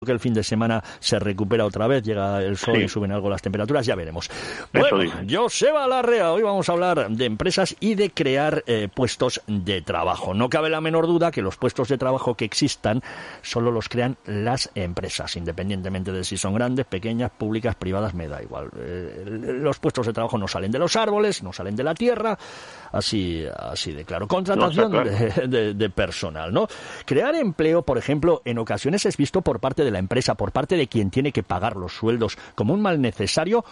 que el fin de semana se recupera otra vez, llega el sol y suben algo las temperaturas, ya veremos. Bueno, Joseba Larrea, hoy vamos a hablar de empresas y de crear puestos de trabajo. No cabe la menor duda que los puestos de trabajo que existan solo los crean las empresas, independientemente de si son grandes, pequeñas, públicas, privadas, me da igual. Los puestos de trabajo no salen de los árboles, no salen de la tierra, así de claro. Contratación de personal, ¿no? Crear empleo, por ejemplo, en ocasiones es visto por parte de la empresa, por parte de quien tiene que pagar los sueldos, como un mal necesario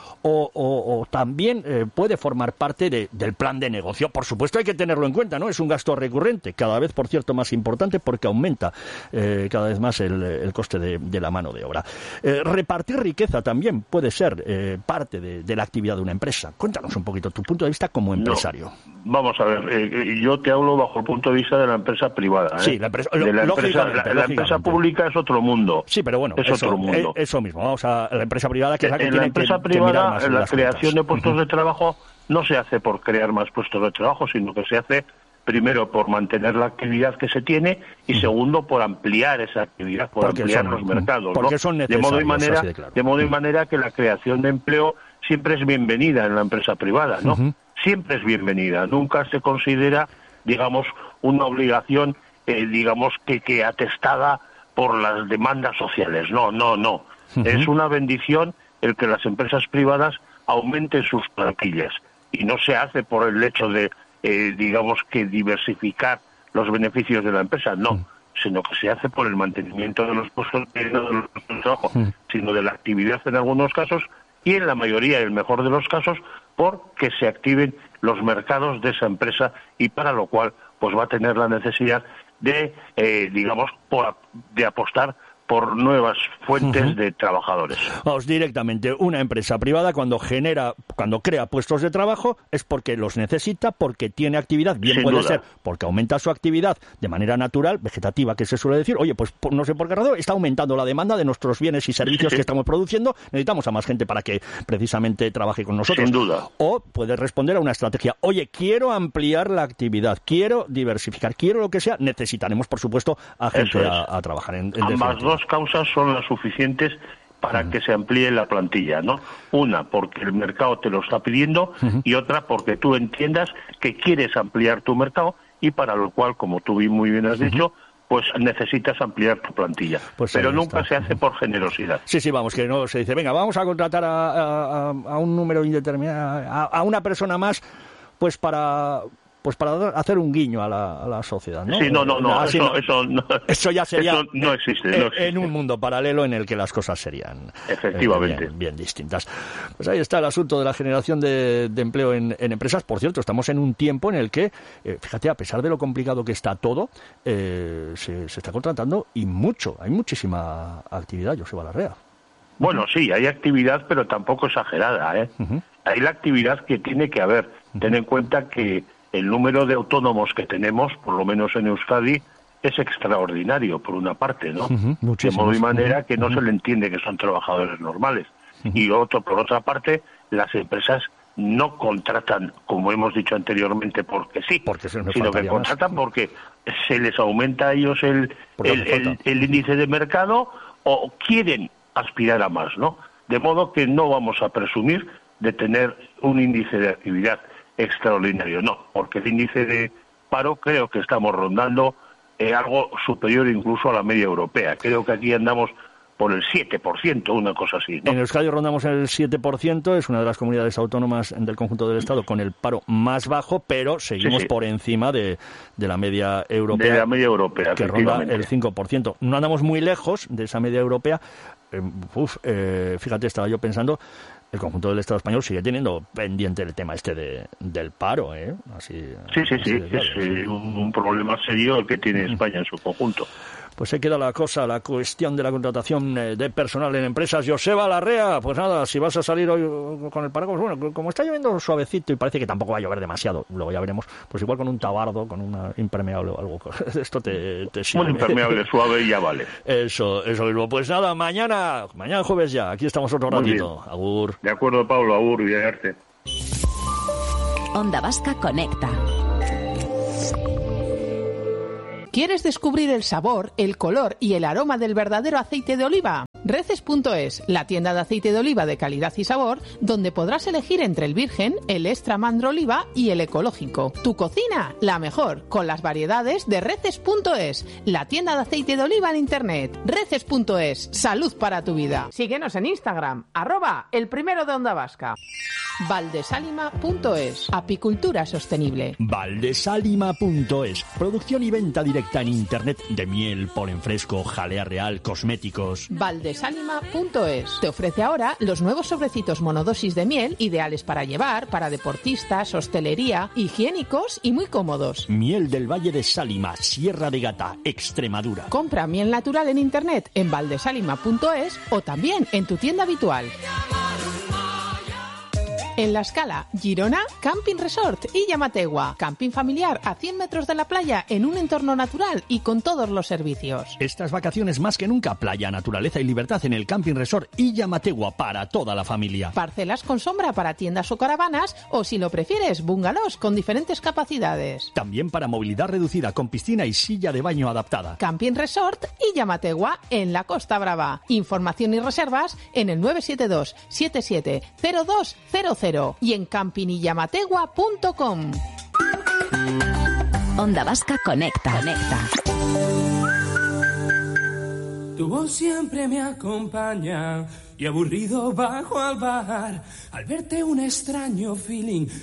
o también puede formar parte del plan de negocio. Por supuesto hay que tenerlo en cuenta, ¿no? Es un gasto recurrente, cada vez, por cierto, más importante porque aumenta cada vez más el coste de la mano de obra. Repartir riqueza también puede ser parte de la actividad de una empresa. Cuéntanos un poquito tu punto de vista como empresario. No, vamos a ver, yo te hablo bajo el punto de vista de la empresa privada. Sí, la empresa, la empresa pública es otro mundo. Sí, pero bueno, es otro mundo. Eso mismo, vamos a la empresa privada, que es la que tiene que mirar más la las creación cuentas. de puestos de trabajo no se hace por crear más puestos de trabajo, sino que se hace primero por mantener la actividad que se tiene y segundo por ampliar esa actividad, por ampliar los mercados, porque ¿no? son necesarios, de modo y manera que la creación de empleo siempre es bienvenida en la empresa privada, ¿no? Siempre es bienvenida, nunca se considera, digamos, una obligación, digamos, que atestada por las demandas sociales. No. Es una bendición el que las empresas privadas aumenten sus plantillas y no se hace por el hecho de, digamos, que diversificar los beneficios de la empresa, no, sino que se hace por el mantenimiento de los puestos de trabajo, sino de la actividad en algunos casos y en la mayoría, el mejor de los casos, por que se activen los mercados de esa empresa y para lo cual pues va a tener la necesidad de, digamos, de apostar por nuevas fuentes de trabajadores. Vamos, directamente, una empresa privada cuando crea puestos de trabajo es porque los necesita, porque tiene actividad, bien Sin puede duda. ser porque aumenta su actividad de manera natural, vegetativa, que se suele decir, oye, pues no sé por qué razón, está aumentando la demanda de nuestros bienes y servicios que estamos produciendo, necesitamos a más gente para que precisamente trabaje con nosotros. Sin duda. O puede responder a una estrategia, oye, quiero ampliar la actividad, quiero diversificar, quiero lo que sea, necesitaremos, por supuesto, a gente a trabajar en Ambas dos causas son las suficientes para que se amplíe la plantilla, ¿no? Una, porque el mercado te lo está pidiendo y otra, porque tú entiendas que quieres ampliar tu mercado y para lo cual, como tú muy bien has dicho, pues necesitas ampliar tu plantilla. Pues pero nunca se hace por generosidad. Sí, vamos, que no se dice, venga, vamos a contratar a un número indeterminado, a una persona más, pues para hacer un guiño a la sociedad, ¿no? Sí, no, eso ya sería eso no existe. En un mundo paralelo en el que las cosas serían efectivamente bien distintas. Pues ahí está el asunto de la generación de empleo en empresas. Por cierto, estamos en un tiempo en el que, fíjate, a pesar de lo complicado que está todo, se está contratando y mucho, hay muchísima actividad, Joseba Larrea. Bueno, sí, hay actividad, pero tampoco exagerada, ¿eh? Hay la actividad que tiene que haber. Ten en cuenta que el número de autónomos que tenemos, por lo menos en Euskadi, es extraordinario, por una parte, ¿no? De modo y manera que no se le entiende que son trabajadores normales. Y por otra parte, las empresas no contratan, como hemos dicho anteriormente, porque sí, sino que contratan porque se les aumenta a ellos el índice de mercado o quieren aspirar a más, ¿no? De modo que no vamos a presumir de tener un índice de actividad extraordinario, no, porque el índice de paro creo que estamos rondando algo superior incluso a la media europea. Creo que aquí andamos por el 7%, una cosa así, ¿no? En Euskadi rondamos el 7%, es una de las comunidades autónomas del conjunto del Estado con el paro más bajo, pero seguimos por encima de la media europea. De la media europea, que ronda el 5%. No andamos muy lejos de esa media europea. Fíjate, estaba yo pensando, el conjunto del Estado español sigue teniendo pendiente el tema del paro, ¿eh? Sí, es un problema serio el que tiene España en su conjunto. Pues ahí queda la cosa, la cuestión de la contratación de personal en empresas. Joseba Larrea, pues nada, si vas a salir hoy con el paraguas, bueno, como está lloviendo suavecito y parece que tampoco va a llover demasiado, luego ya veremos, pues igual con un tabardo, con una impermeable o algo, esto te sirve. Un impermeable suave y ya vale. Eso mismo. Pues nada, mañana jueves ya, aquí estamos otro ratito. Agur. De acuerdo, Pablo, agur, y arte. Onda Vasca conecta. ¿Quieres descubrir el sabor, el color y el aroma del verdadero aceite de oliva? Reces.es, la tienda de aceite de oliva de calidad y sabor, donde podrás elegir entre el virgen, el extra mandro oliva y el ecológico. Tu cocina, la mejor, con las variedades de Reces.es, la tienda de aceite de oliva en internet. Reces.es, salud para tu vida. Síguenos en Instagram, @elprimero de Onda Vasca. Valdesalima.es, apicultura sostenible. Valdesalima.es, producción y venta directa en internet de miel, polen fresco, jalea real, cosméticos. Valdesalima.es te ofrece ahora los nuevos sobrecitos monodosis de miel, ideales para llevar, para deportistas, hostelería, higiénicos y muy cómodos. Miel del Valle de Sálima, Sierra de Gata, Extremadura. Compra miel natural en internet en valdesalima.es o también en tu tienda habitual. En La Escala, Girona, Camping Resort y Llamategua. Camping familiar a 100 metros de la playa en un entorno natural y con todos los servicios. Estas vacaciones más que nunca, playa, naturaleza y libertad en el Camping Resort y Llamategua para toda la familia. Parcelas con sombra para tiendas o caravanas o, si lo prefieres, bungalows con diferentes capacidades. También para movilidad reducida con piscina y silla de baño adaptada. Camping Resort y Llamategua en la Costa Brava. Información y reservas en el 972 77 0200 y en campingyamategua.com. Onda Vasca Conecta. Tu voz siempre me acompaña y aburrido bajo al bar al verte un extraño feeling